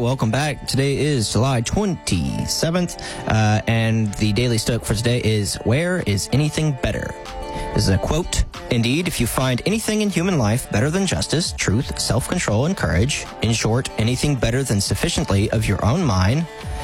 welcome back. Today is July 27th, and the Daily Stoic for today is, where is anything better? This is a quote. Indeed, if you find anything in human life better than justice, truth, self-control, and courage, in short, anything better than sufficiency of your own mind,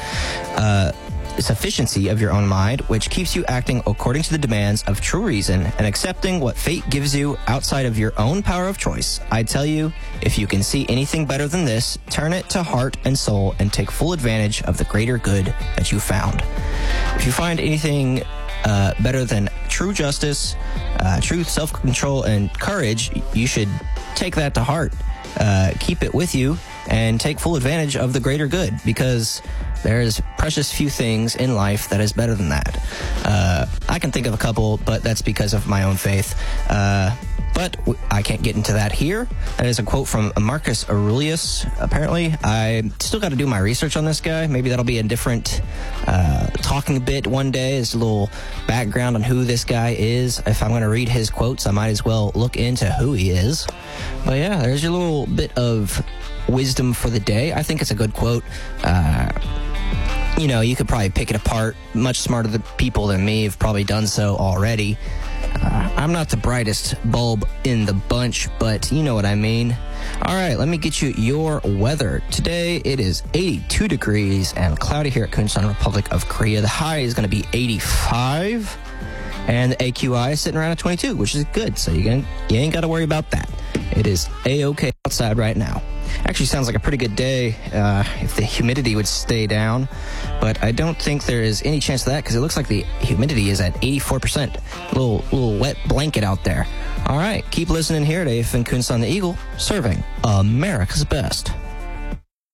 which keeps you acting according to the demands of true reason and accepting what fate gives you outside of your own power of choice, I tell you, if you can see anything better than this, turn it to heart and soul and take full advantage of the greater good that you found. If you find anything better than true justice, truth, self-control, and courage, you should take that to heart. Keep it with you and take full advantage of the greater good, because there's precious few things in life that is better than that. I can think of a couple, but that's because of my own faith. But I can't get into that here. That is a quote from Marcus Aurelius, apparently. I still got to do my research on this guy. Maybe that'll be a different talking bit one day. It's a little background on who this guy is. If I'm going to read his quotes, I might as well look into who he is. But yeah, there's your little bit of wisdom for the day. I think it's a good quote. You know, you could probably pick it apart. Much smarter people than me have probably done so already. I'm not the brightest bulb in the bunch, but you know what I mean. All right, let me get you your weather. Today, it is 82 degrees and cloudy here at Kunsan, Republic of Korea. The high is going to be 85, and the AQI is sitting around at 22, which is good, so you ain't got to worry about that. It is A-okay outside right now. Actually sounds like a pretty good day if the humidity would stay down, but I don't think there is any chance of that because it looks like the humidity is at 84%. A little wet blanket out there. All right, keep listening here to AFN Kunsan the Eagle, serving America's best.